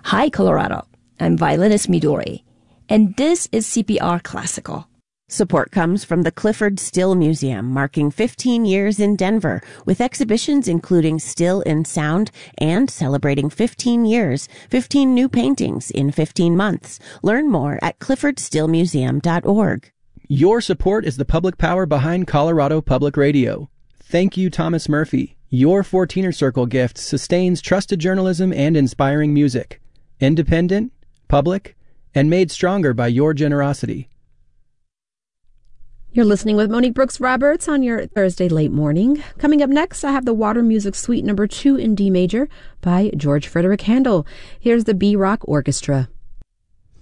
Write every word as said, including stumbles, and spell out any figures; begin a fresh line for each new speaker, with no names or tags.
Hi, Colorado. I'm violinist Midori, and this is C P R Classical.
Support comes from the Clifford Still Museum, marking fifteen years in Denver, with exhibitions including Still in Sound and celebrating fifteen years, fifteen new paintings in fifteen months. Learn more at clifford still museum dot org.
Your support is the public power behind Colorado Public Radio. Thank you, Thomas Murphy. Your fourteener Circle gift sustains trusted journalism and inspiring music. Independent, public, and made stronger by your generosity.
You're listening with Monique Brooks Roberts on your Thursday late morning. Coming up next, I have the Water Music Suite number two in D major by George Frederick Handel. Here's the B-Rock Orchestra.